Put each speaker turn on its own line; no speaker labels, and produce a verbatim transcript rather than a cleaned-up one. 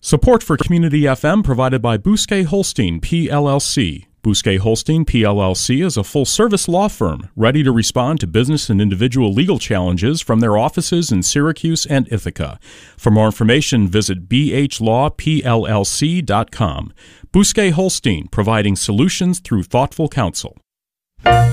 Support for Community F M provided by Bousquet Holstein, P L L C. Bousquet Holstein, P L L C is a full-service law firm ready to respond to business and individual legal challenges from their offices in Syracuse and Ithaca. For more information, visit b h law p l l c dot com. Bousquet Holstein, providing solutions through thoughtful counsel.